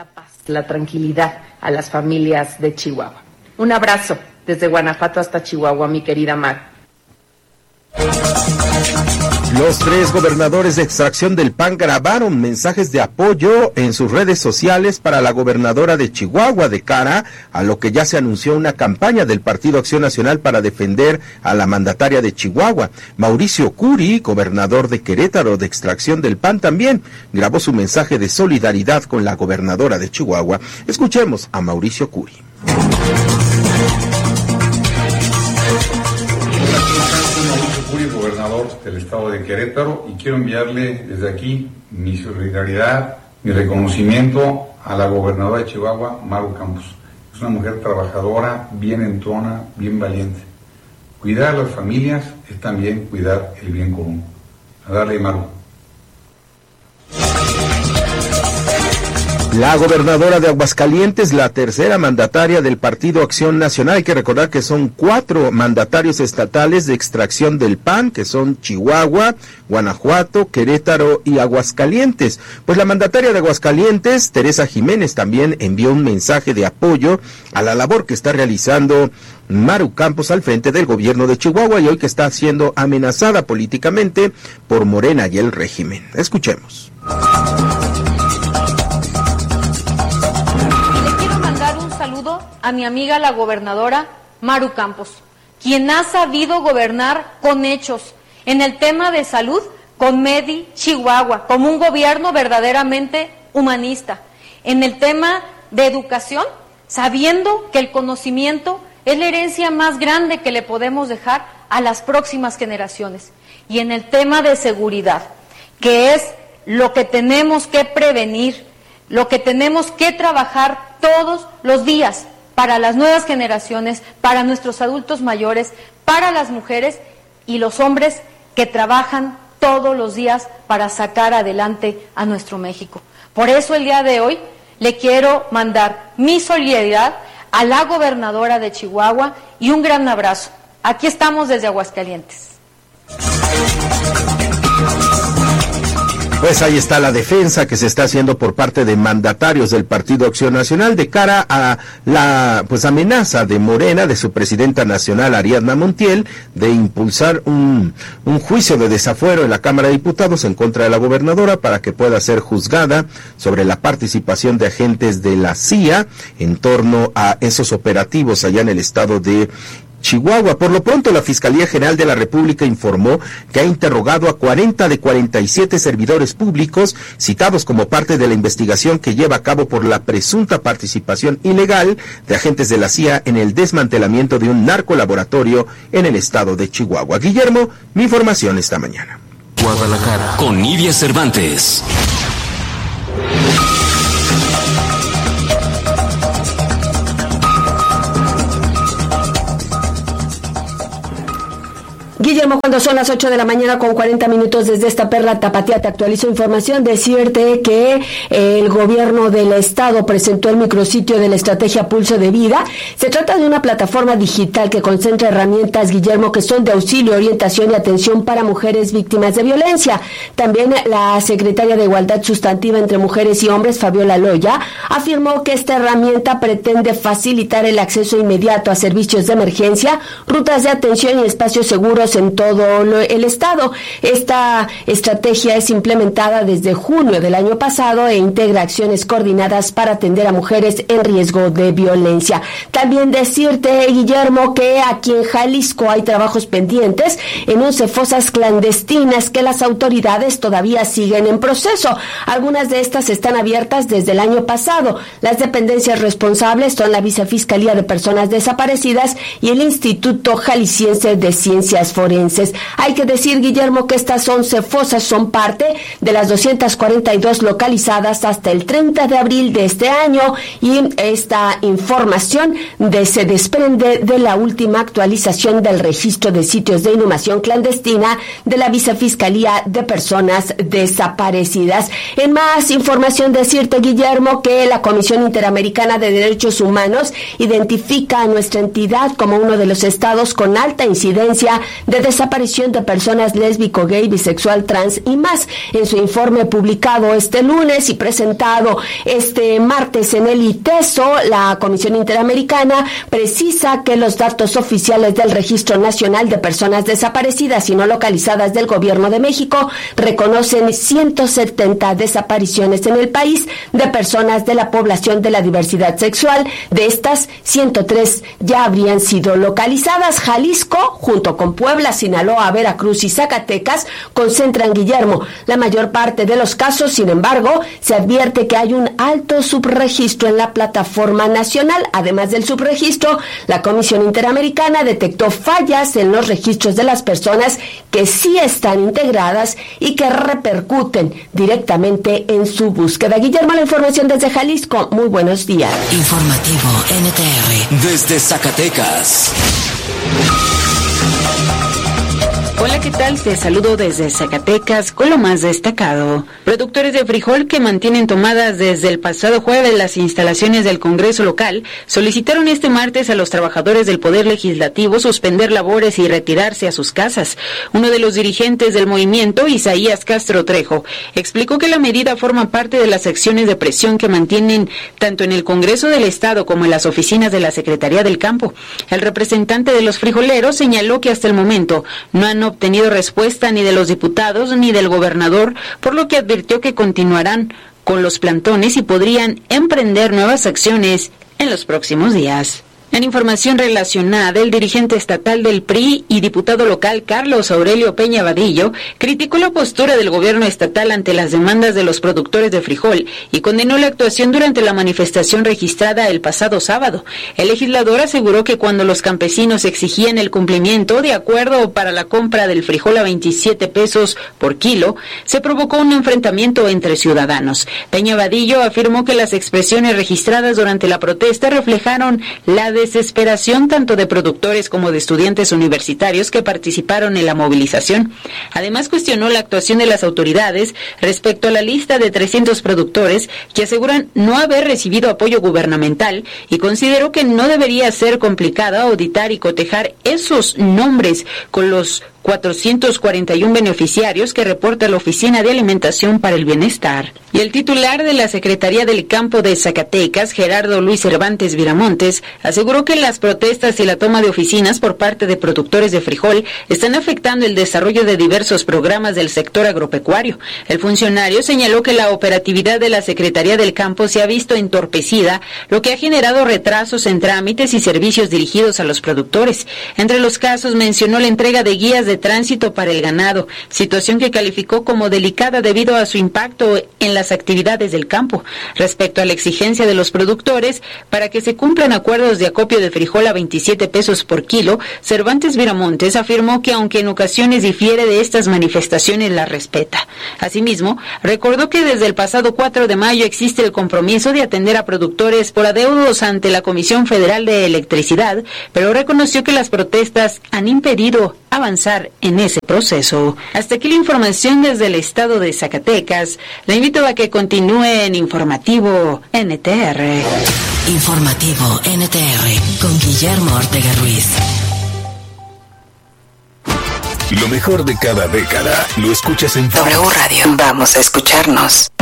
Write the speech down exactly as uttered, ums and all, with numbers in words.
la paz, la tranquilidad a las familias de Chihuahua. Un abrazo desde Guanajuato hasta Chihuahua, mi querida Mar. Los tres gobernadores de extracción del P A N grabaron mensajes de apoyo en sus redes sociales para la gobernadora de Chihuahua de cara a lo que ya se anunció una campaña del Partido Acción Nacional para defender a la mandataria de Chihuahua. Mauricio Curi, gobernador de Querétaro de extracción del P A N, también grabó su mensaje de solidaridad con la gobernadora de Chihuahua. Escuchemos a Mauricio Curi. Gobernador del estado de Querétaro, y quiero enviarle desde aquí mi solidaridad, mi reconocimiento a la gobernadora de Chihuahua, Maru Campos. Es una mujer trabajadora, bien entrona, bien valiente. Cuidar a las familias es también cuidar el bien común. A darle, Maru. La gobernadora de Aguascalientes, la tercera mandataria del Partido Acción Nacional. Hay que recordar que son cuatro mandatarios estatales de extracción del P A N, que son Chihuahua, Guanajuato, Querétaro y Aguascalientes. Pues la mandataria de Aguascalientes, Teresa Jiménez, también envió un mensaje de apoyo a la labor que está realizando Maru Campos al frente del gobierno de Chihuahua y hoy que está siendo amenazada políticamente por Morena y el régimen. Escuchemos. A mi amiga la gobernadora Maru Campos, quien ha sabido gobernar con hechos en el tema de salud con Medi Chihuahua, como un gobierno verdaderamente humanista, en el tema de educación, sabiendo que el conocimiento es la herencia más grande que le podemos dejar a las próximas generaciones, y en el tema de seguridad, que es lo que tenemos que prevenir, lo que tenemos que trabajar todos los días para las nuevas generaciones, para nuestros adultos mayores, para las mujeres y los hombres que trabajan todos los días para sacar adelante a nuestro México. Por eso el día de hoy le quiero mandar mi solidaridad a la gobernadora de Chihuahua y un gran abrazo. Aquí estamos desde Aguascalientes. Pues ahí está la defensa que se está haciendo por parte de mandatarios del Partido Acción Nacional de cara a la pues amenaza de Morena, de su presidenta nacional Ariadna Montiel, de impulsar un, un juicio de desafuero en la Cámara de Diputados en contra de la gobernadora para que pueda ser juzgada sobre la participación de agentes de la C I A en torno a esos operativos allá en el estado de Chihuahua. Por lo pronto, la Fiscalía General de la República informó que ha interrogado a cuarenta de cuarenta y siete servidores públicos citados como parte de la investigación que lleva a cabo por la presunta participación ilegal de agentes de la C I A en el desmantelamiento de un narcolaboratorio en el estado de Chihuahua. Guillermo, mi información esta mañana. Guadalajara, con Nidia Cervantes. Guillermo, cuando son las ocho de la mañana con cuarenta minutos desde esta perla tapatía, te actualizo información. Decirte que eh, el gobierno del estado presentó el micrositio de la estrategia Pulso de Vida. Se trata de una plataforma digital que concentra herramientas, Guillermo, que son de auxilio, orientación y atención para mujeres víctimas de violencia. También la secretaria de Igualdad Sustantiva entre Mujeres y Hombres, Fabiola Loya, afirmó que esta herramienta pretende facilitar el acceso inmediato a servicios de emergencia, rutas de atención y espacios seguros en todo el estado. Esta estrategia es implementada desde junio del año pasado e integra acciones coordinadas para atender a mujeres en riesgo de violencia. También decirte, Guillermo, que aquí en Jalisco hay trabajos pendientes en once fosas clandestinas que las autoridades todavía siguen en proceso. Algunas de estas están abiertas desde el año pasado. Las dependencias responsables son la Vicefiscalía de Personas Desaparecidas y el Instituto Jalisciense de Ciencias Forenses. Hay que decir, Guillermo, que estas once fosas son parte de las doscientas cuarenta y dos localizadas hasta el treinta de abril de este año, y esta información de, se desprende de la última actualización del registro de sitios de inhumación clandestina de la Vicefiscalía de Personas Desaparecidas. En más información, decirte, Guillermo, que la Comisión Interamericana de Derechos Humanos identifica a nuestra entidad como uno de los estados con alta incidencia de desaparición de personas lésbico, gay, bisexual, trans y más. En su informe publicado este lunes y presentado este martes en el ITESO, la Comisión Interamericana precisa que los datos oficiales del Registro Nacional de Personas Desaparecidas y no localizadas del Gobierno de México reconocen ciento setenta desapariciones en el país de personas de la población de la diversidad sexual. De estas, ciento tres ya habrían sido localizadas. Jalisco, junto con Puebla, Sinaloa, Veracruz y Zacatecas, concentran, Guillermo, la mayor parte de los casos. Sin embargo, se advierte que hay un alto subregistro en la plataforma nacional. Además del subregistro, la Comisión Interamericana detectó fallas en los registros de las personas que sí están integradas y que repercuten directamente en su búsqueda. Guillermo, la información desde Jalisco. Muy buenos días. Informativo N T R desde Zacatecas. Hola, ¿qué tal? Te saludo desde Zacatecas con lo más destacado. Productores de frijol que mantienen tomadas desde el pasado jueves las instalaciones del Congreso local solicitaron este martes a los trabajadores del Poder Legislativo suspender labores y retirarse a sus casas. Uno de los dirigentes del movimiento, Isaías Castro Trejo, explicó que la medida forma parte de las acciones de presión que mantienen tanto en el Congreso del Estado como en las oficinas de la Secretaría del Campo. El representante de los frijoleros señaló que hasta el momento no han obtenido respuesta ni de los diputados ni del gobernador, por lo que advirtió que continuarán con los plantones y podrían emprender nuevas acciones en los próximos días. En información relacionada, el dirigente estatal del P R I y diputado local Carlos Aurelio Peña Vadillo criticó la postura del gobierno estatal ante las demandas de los productores de frijol y condenó la actuación durante la manifestación registrada el pasado sábado. El legislador aseguró que cuando los campesinos exigían el cumplimiento de acuerdo para la compra del frijol a veintisiete pesos por kilo, se provocó un enfrentamiento entre ciudadanos. Peña Vadillo afirmó que las expresiones registradas durante la protesta reflejaron la desesperación tanto de productores como de estudiantes universitarios que participaron en la movilización. Además, cuestionó la actuación de las autoridades respecto a la lista de trescientos productores que aseguran no haber recibido apoyo gubernamental y consideró que no debería ser complicado auditar y cotejar esos nombres con los cuatrocientos cuarenta y uno beneficiarios que reporta la Oficina de Alimentación para el Bienestar. Y el titular de la Secretaría del Campo de Zacatecas, Gerardo Luis Cervantes Viramontes, aseguró que las protestas y la toma de oficinas por parte de productores de frijol están afectando el desarrollo de diversos programas del sector agropecuario. El funcionario señaló que la operatividad de la Secretaría del Campo se ha visto entorpecida, lo que ha generado retrasos en trámites y servicios dirigidos a los productores. Entre los casos mencionó la entrega de guías de de tránsito para el ganado, situación que calificó como delicada debido a su impacto en las actividades del campo. Respecto a la exigencia de los productores para que se cumplan acuerdos de acopio de frijol a veintisiete pesos por kilo, Cervantes Viramontes afirmó que aunque en ocasiones difiere de estas manifestaciones, las respeta. Asimismo, recordó que desde el pasado cuatro de mayo existe el compromiso de atender a productores por adeudos ante la Comisión Federal de Electricidad, pero reconoció que las protestas han impedido avanzar en ese proceso. Hasta aquí la información desde el estado de Zacatecas. La invito a que continúe en Informativo N T R. Informativo N T R con Guillermo Ortega Ruiz. Lo mejor de cada década lo escuchas en W Radio. Vamos a escucharnos.